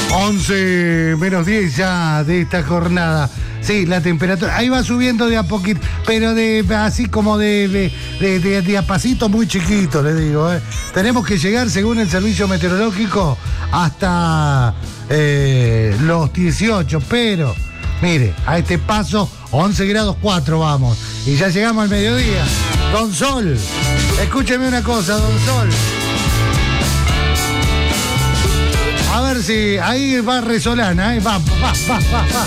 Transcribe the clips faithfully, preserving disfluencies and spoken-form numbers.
once menos diez ya de esta jornada. Sí, la temperatura, ahí va subiendo de a poquito, pero de así como de, de, de, de, de a pasito muy chiquito, le digo. ¿eh? Tenemos que llegar, según el servicio meteorológico, hasta eh, los dieciocho, pero, mire, a este paso, once grados cuatro vamos, y ya llegamos al mediodía. Don Sol, escúcheme una cosa, Don Sol. A ver si ahí va Resolana, ¿eh? va, va, va, va, va.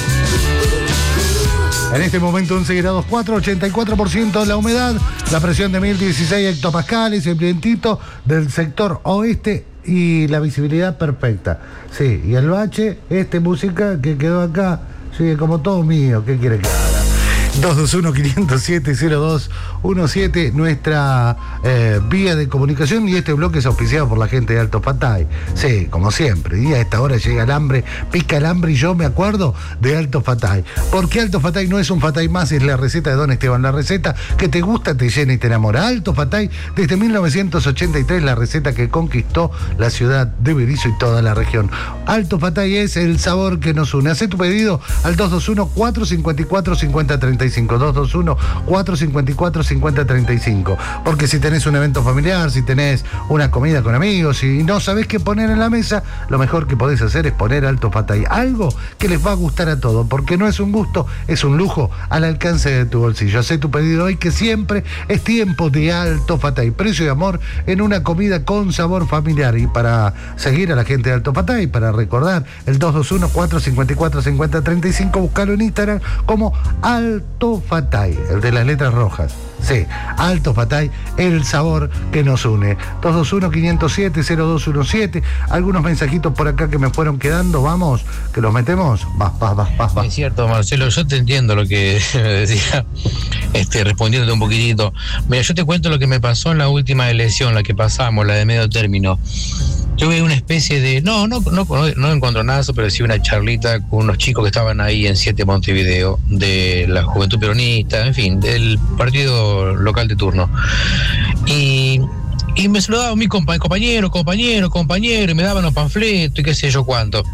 En este momento once grados cuatro, ochenta y cuatro por ciento la humedad, la presión de mil dieciséis hectopascales, el vientito del sector oeste y la visibilidad perfecta. Sí, y el bache, este música que quedó acá, sigue como todo mío, ¿qué quiere que haga? dos dos uno, cinco cero siete, cero dos uno siete, nuestra eh, vía de comunicación, y este bloque es auspiciado por la gente de Alto Fatay. Sí, como siempre, y a esta hora llega el hambre, pica el hambre, y yo me acuerdo de Alto Fatay. Porque Alto Fatay no es un Fatay más, es la receta de Don Esteban, la receta que te gusta, te llena y te enamora. Alto Fatay, desde mil novecientos ochenta y tres, la receta que conquistó la ciudad de Berisso y toda la región. Alto Fatay es el sabor que nos une. Hacé tu pedido al dos dos uno, cuatro cinco cuatro, cinco cero tres cinco, dos dos uno, cuatro cinco cuatro, cinco cero tres cinco. Porque si tenés un evento familiar, si tenés una comida con amigos y no sabés qué poner en la mesa, lo mejor que podés hacer es poner Alto Fatay. Algo que les va a gustar a todos, porque no es un gusto, es un lujo al alcance de tu bolsillo. Hacé tu pedido hoy, que siempre es tiempo de Alto Fatay. Precio y amor en una comida con sabor familiar. Y para seguir a la gente de Alto Fatay, para recordar, el dos dos uno, cuatro cinco cuatro, cinco cero tres cinco, buscalo en Instagram como Alto Fatay, el de las letras rojas. Sí, Alto Fatay, el sabor que nos une. dos dos uno, cinco cero siete, cero dos uno siete. Algunos mensajitos por acá que me fueron quedando, vamos, que los metemos. Va, va, va, va, va. Es cierto, Marcelo, yo te entiendo lo que decía, este, respondiéndote un poquitito. Mira, yo te cuento lo que me pasó en la última elección, la que pasamos, la de medio término. Tuve una especie de, no, no, no, no encuentro nada, pero sí una charlita con unos chicos que estaban ahí en siete Montevideo, de la Juventud Peronista, en fin, del partido local de turno. Y, y me saludaban mi compa- compañero, compañero, compañero, y me daban los panfletos y qué sé yo cuánto.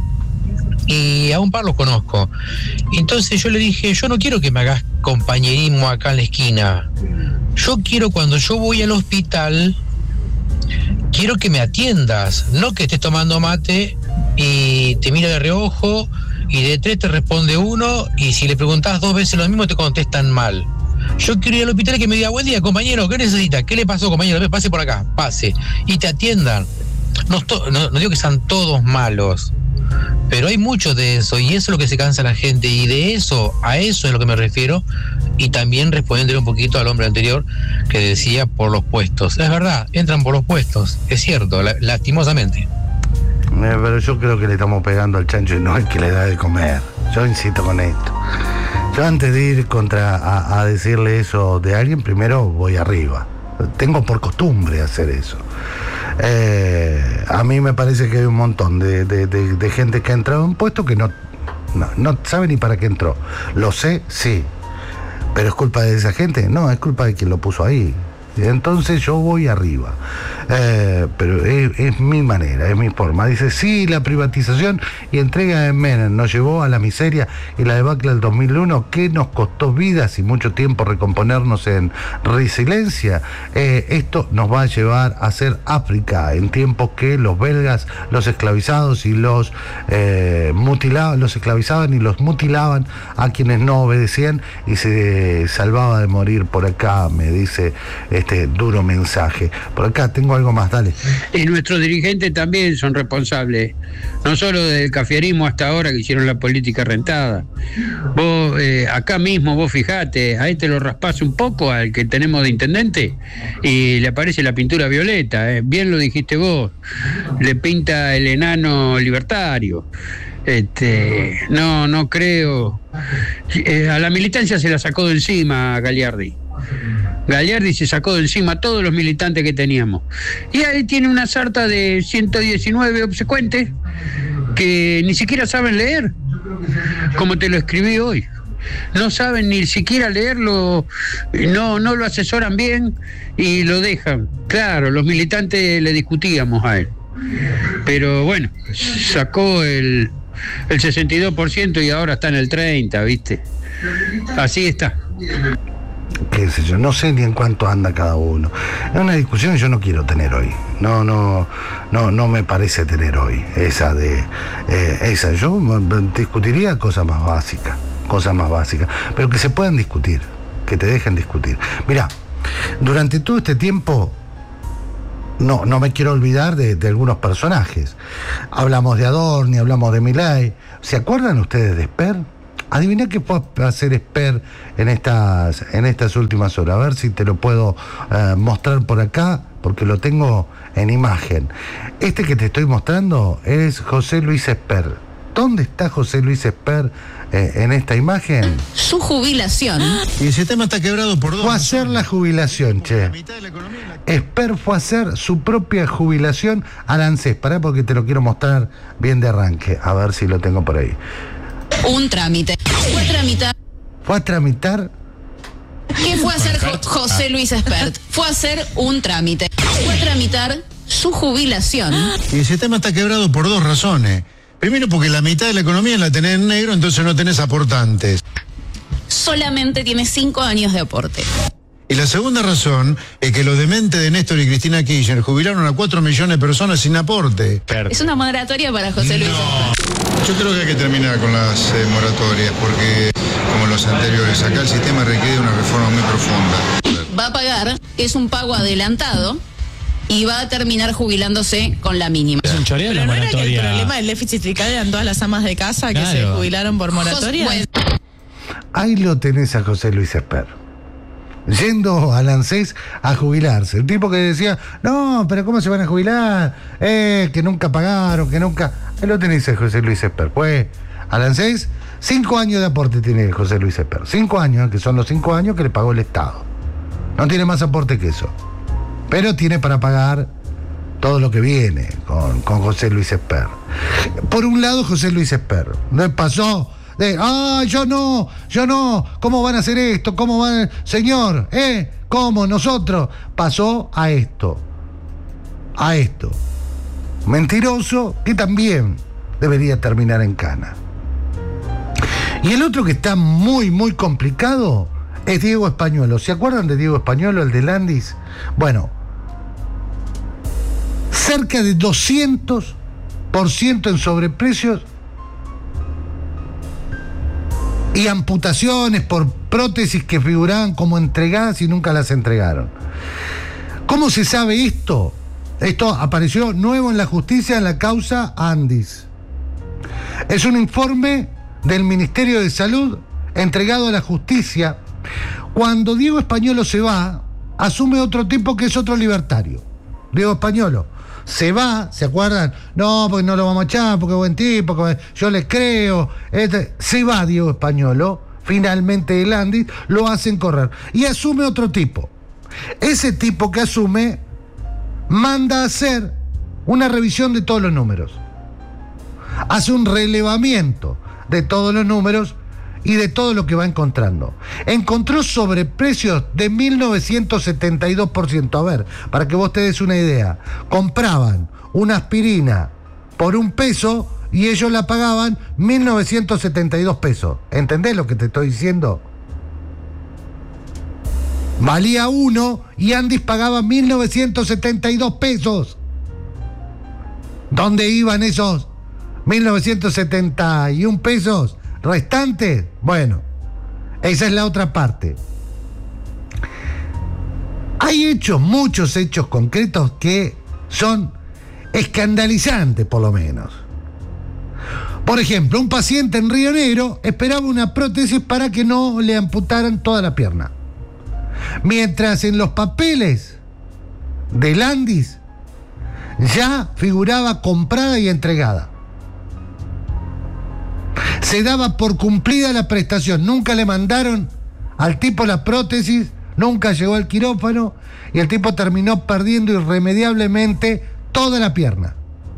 Y a un par los conozco. Entonces yo le dije, yo no quiero que me hagas compañerismo acá en la esquina. Yo quiero, cuando yo voy al hospital, quiero que me atiendas, no que estés tomando mate y te mira de reojo y de tres te responde uno, y si le preguntás dos veces lo mismo te contestan mal. Yo quiero ir al hospital y que me diga, buen día, compañero, ¿qué necesita? ¿Qué le pasó, compañero? Pase por acá, pase. Y te atiendan. No, no, no digo que sean todos malos, pero hay mucho de eso, y eso es lo que se cansa la gente, y de eso, a eso es lo que me refiero. Y también respondiéndole un poquito al hombre anterior que decía por los puestos. Es verdad, entran por los puestos, es cierto, la, lastimosamente. Eh, pero yo creo que le estamos pegando al chancho y no es que le da de comer. Yo insisto con esto. Yo antes de ir contra a, a decirle eso de alguien, primero voy arriba. Tengo por costumbre hacer eso. Eh, a mí me parece que hay un montón de, de, de, de gente que ha entrado en un puesto que no, no, no sabe ni para qué entró. Lo sé, sí. ¿Pero es culpa de esa gente? No, es culpa de quien lo puso ahí. Entonces yo voy arriba. Eh, pero es, es mi manera, es mi forma. Dice, sí, la privatización y entrega de Menem nos llevó a la miseria y la debacle del dos mil uno, que nos costó vidas y mucho tiempo recomponernos en resiliencia. Eh, esto nos va a llevar a ser África, en tiempos que los belgas, los esclavizados y los eh, mutilaban, los esclavizaban y los mutilaban a quienes no obedecían, y se salvaba de morir por acá, me dice este duro mensaje. Por acá tengo algo más, dale. Y nuestros dirigentes también son responsables, no solo del cafierismo hasta ahora, que hicieron la política rentada. Vos, eh, acá mismo, vos fijate, a este lo raspás un poco, al que tenemos de intendente, y le aparece la pintura violeta, eh. Bien lo dijiste vos, le pinta el enano libertario. Este, no, no creo. Eh, a la militancia se la sacó de encima Gagliardi. Gagliardi se sacó de encima a todos los militantes que teníamos. Y ahí tiene una sarta de ciento diecinueve obsecuentes que ni siquiera saben leer, como te lo escribí hoy. No saben ni siquiera leerlo, no, no lo asesoran bien y lo dejan. Claro, los militantes le discutíamos a él. pero bueno, sacó el, el sesenta y dos por ciento y ahora está en el treinta por ciento, ¿viste? Así está. Qué sé yo, no sé ni en cuánto anda cada uno. Es una discusión que yo no quiero tener hoy. No, no, no, no me parece tener hoy esa de eh, esa. Yo discutiría cosas más básicas, cosas más básicas, pero que se puedan discutir, que te dejen discutir. Mirá, durante todo este tiempo no, no me quiero olvidar de, de algunos personajes. Hablamos de Adorni, hablamos de Milei. ¿Se acuerdan ustedes de Esper? Adivina qué puede hacer Esper en estas, en estas últimas horas. A ver si te lo puedo eh, mostrar por acá, porque lo tengo en imagen. Este que te estoy mostrando es José Luis Esper. ¿Dónde está José Luis Esper eh, en esta imagen? Su jubilación. Y ese tema está quebrado por dos. Fue a hacer la jubilación, che. Esper fue a hacer su propia jubilación al ANSES. Pará porque te lo quiero mostrar bien de arranque. A ver si lo tengo por ahí. Un trámite. Fue a tramitar. Fue a tramitar. ¿Qué fue a hacer Jo- José Luis Espert? Fue a hacer un trámite. Fue a tramitar su jubilación. Y ese tema está quebrado por dos razones. Primero, porque la mitad de la economía la tenés en negro, entonces no tenés aportantes. Solamente tiene cinco años de aporte. Y la segunda razón es que los dementes de Néstor y Cristina Kirchner jubilaron a cuatro millones de personas sin aporte. Es una moratoria para José Luis Espert. Yo creo que hay que terminar con las eh, moratorias porque, como los anteriores, acá el sistema requiere una reforma muy profunda. Va a pagar, es un pago adelantado y va a terminar jubilándose con la mínima. Es un choreo la Pero no era que el moratoria. problema del déficit fiscal eran todas las amas de casa que Claro. se jubilaron por moratoria. Jos- Ahí lo tenés a José Luis Esper, yendo al ANSES a jubilarse. El tipo que decía, no, pero ¿cómo se van a jubilar? Eh, que nunca pagaron, que nunca... Ahí lo tenés a José Luis Esper. Pues al ANSES, cinco años de aporte tiene José Luis Esper. Cinco años, que son los cinco años que le pagó el Estado. No tiene más aporte que eso. Pero tiene para pagar todo lo que viene con, con José Luis Esper. Por un lado, José Luis Esper. No pasó... de, ah, yo no, yo no, ¿cómo van a hacer esto? ¿Cómo van? Señor, ¿eh? ¿Cómo? Nosotros. Pasó a esto, a esto. Mentiroso que también debería terminar en cana. Y el otro que está muy, muy complicado es Diego Españuelo. ¿Se acuerdan de Diego Españuelo, el de Landis? Bueno, cerca de doscientos por ciento en sobreprecios y amputaciones por prótesis que figuraban como entregadas y nunca las entregaron. ¿Cómo se sabe esto? Esto apareció nuevo en la justicia en la causa Andis. Es un informe del Ministerio de Salud entregado a la justicia. Cuando Diego Españuelo se va, asume otro tipo que es otro libertario. Diego Españuelo se va, ¿se acuerdan? No, porque no lo vamos a echar, porque es buen tipo, porque yo les creo. Este, se va Diego Españuelo, finalmente el Andis, lo hacen correr. Y asume otro tipo. Ese tipo que asume manda a hacer una revisión de todos los números. Hace un relevamiento de todos los números y de todo lo que va encontrando. Encontró sobreprecios de mil novecientos setenta y dos por ciento. A ver, para que vos te des una idea, compraban una aspirina por un peso y ellos la pagaban mil novecientos setenta y dos pesos. ¿Entendés lo que te estoy diciendo? Valía uno y Andis pagaba mil novecientos setenta y dos pesos. ¿Dónde iban esos mil novecientos setenta y un pesos restantes? Bueno, esa es la otra parte. Hay hechos, muchos hechos concretos que son escandalizantes, por lo menos. Por ejemplo, un paciente en Río Negro esperaba una prótesis para que no le amputaran toda la pierna. Mientras en los papeles del Andis ya figuraba comprada y entregada. Se daba por cumplida la prestación, nunca le mandaron al tipo la prótesis, nunca llegó al quirófano y el tipo terminó perdiendo irremediablemente toda la pierna.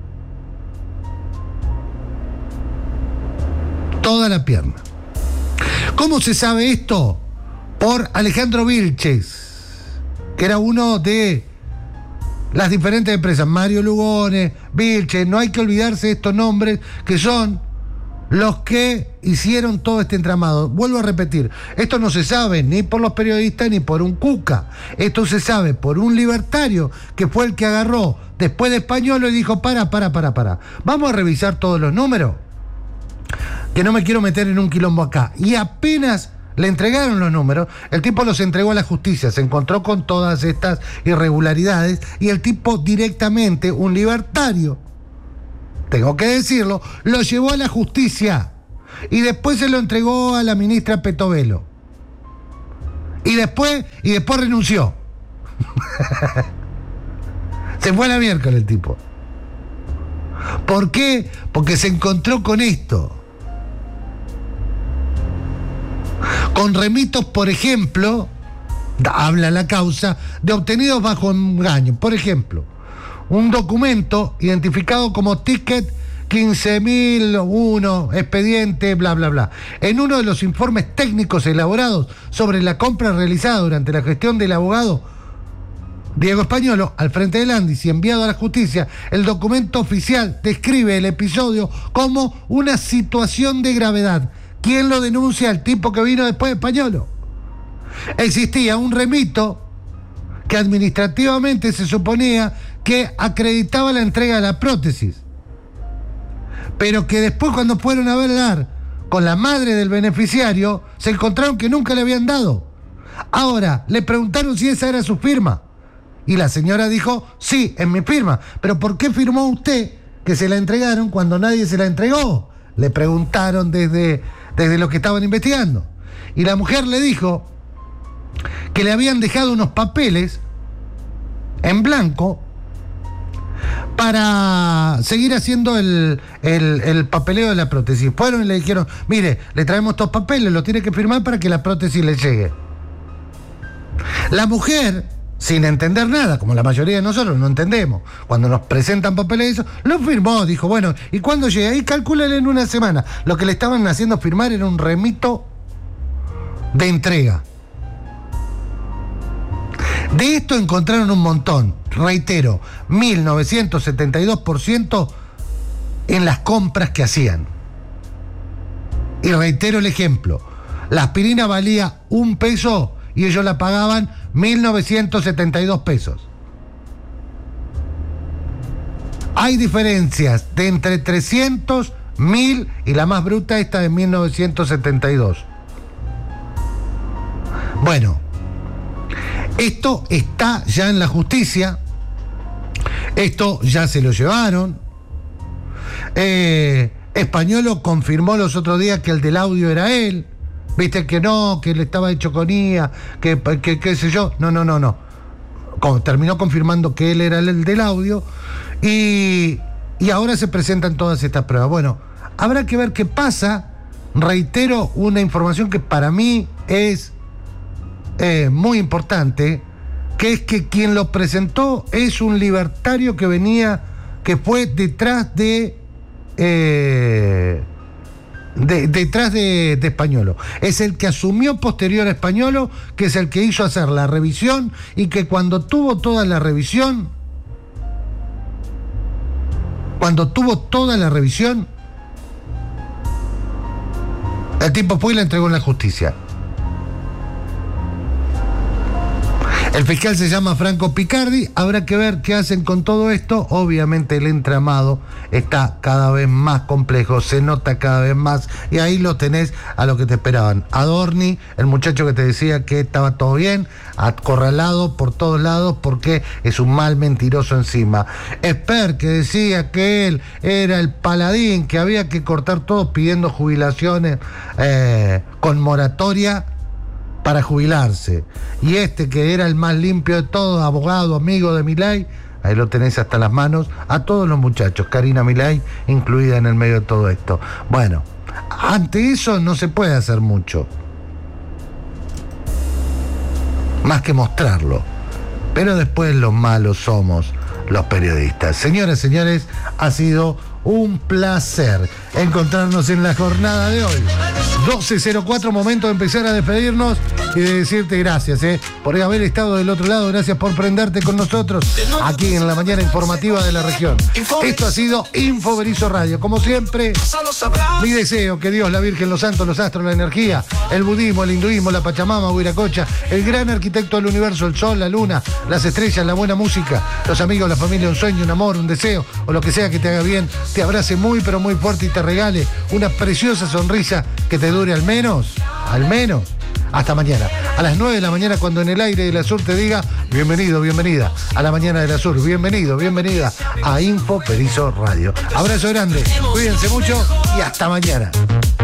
Toda la pierna. ¿Cómo se sabe esto? Por Alejandro Vilches, que era uno de las diferentes empresas, Mario Lugones, Vilche, no hay que olvidarse de estos nombres que son los que hicieron todo este entramado. Vuelvo a repetir, esto no se sabe ni por los periodistas ni por un cuca, esto se sabe por un libertario que fue el que agarró después de Españolo y dijo, para, para, para, para, vamos a revisar todos los números, que no me quiero meter en un quilombo acá. Y apenas le entregaron los números, el tipo los entregó a la justicia, se encontró con todas estas irregularidades y el tipo directamente, un libertario, tengo que decirlo, lo llevó a la justicia y después se lo entregó a la ministra Petovelo. Y después, y después renunció. Se fue a la miércoles el tipo. ¿Por qué? Porque se encontró con esto. Con remitos, por ejemplo, habla la causa, de obtenidos bajo engaño. Por ejemplo, un documento identificado como ticket quince mil uno, expediente, bla, bla, bla. En uno de los informes técnicos elaborados sobre la compra realizada durante la gestión del abogado Diego Españolo al frente del Andis y enviado a la justicia, el documento oficial describe el episodio como una situación de gravedad. ¿Quién lo denuncia? El tipo que vino después de Españolo. Existía un remito que administrativamente se suponía que acreditaba la entrega de la prótesis, pero que después, cuando fueron a hablar con la madre del beneficiario, se encontraron que nunca le habían dado. Ahora, le preguntaron si esa era su firma y la señora dijo, sí, es mi firma. Pero ¿por qué firmó usted que se la entregaron cuando nadie se la entregó? Le preguntaron desde, desde lo que estaban investigando. Y la mujer le dijo que le habían dejado unos papeles en blanco para seguir haciendo el, el, el papeleo de la prótesis. Fueron y le dijeron, mire, le traemos estos papeles, los tiene que firmar para que la prótesis le llegue. La mujer, sin entender nada, como la mayoría de nosotros no entendemos, cuando nos presentan papeles de eso, lo firmó, dijo, bueno, ¿y cuándo llega? Y calcúlale en una semana. Lo que le estaban haciendo firmar era un remito de entrega. De esto encontraron un montón, reitero, mil novecientos setenta y dos por ciento en las compras que hacían. Y reitero el ejemplo, la aspirina valía un peso y ellos la pagaban mil novecientos setenta y dos pesos. Hay diferencias de entre trescientos, mil y la más bruta esta de mil novecientos setenta y dos. Bueno, esto está ya en la justicia, esto ya se lo llevaron. Eh, Españolo confirmó los otros días que el del audio era él. Viste que no, que le estaba hecho con I A, que qué sé yo. No, no, no, no. Como terminó confirmando que él era el del audio y, y ahora se presentan todas estas pruebas. Bueno, habrá que ver qué pasa. Reitero una información que para mí es Eh, muy importante, que es que quien lo presentó es un libertario que venía, que fue detrás de, eh, de detrás de, de Españolo. Es el que asumió posterior a Españolo, que es el que hizo hacer la revisión y que cuando tuvo toda la revisión, cuando tuvo toda la revisión, el tipo fue y la entregó en la justicia. El fiscal se llama Franco Picardi, habrá que ver qué hacen con todo esto. Obviamente el entramado está cada vez más complejo, se nota cada vez más, y ahí lo tenés a lo que te esperaban. Adorni, el muchacho que te decía que estaba todo bien, acorralado por todos lados porque es un mal mentiroso encima. Esper, que decía que él era el paladín, que había que cortar todo pidiendo jubilaciones eh, con moratoria para jubilarse. Y este que era el más limpio de todos, abogado, amigo de Milei, ahí lo tenés hasta las manos, a todos los muchachos, Karina Milei incluida en el medio de todo esto. Bueno, ante eso no se puede hacer mucho, más que mostrarlo, pero después los malos somos los periodistas. Señoras, señores, ha sido un placer encontrarnos en la jornada de hoy. doce cero cuatro, momento de empezar a despedirnos y de decirte gracias eh, por haber estado del otro lado. Gracias por prenderte con nosotros aquí en la mañana informativa de la región. Esto ha sido Info Berizo Radio. Como siempre, mi deseo que Dios, la Virgen, los santos, los astros, la energía, el budismo, el hinduismo, la Pachamama, Huiracocha, el gran arquitecto del universo, el sol, la luna, las estrellas, la buena música, los amigos, la familia, un sueño, un amor, un deseo o lo que sea que te haga bien, te abrace muy pero muy fuerte y te regale una preciosa sonrisa que te dure al menos, al menos, hasta mañana. A las nueve de la mañana, cuando en el aire de la Sur te diga bienvenido, bienvenida a la mañana de la Sur, bienvenido, bienvenida a Info Berizo Radio. Abrazo grande, cuídense mucho y hasta mañana.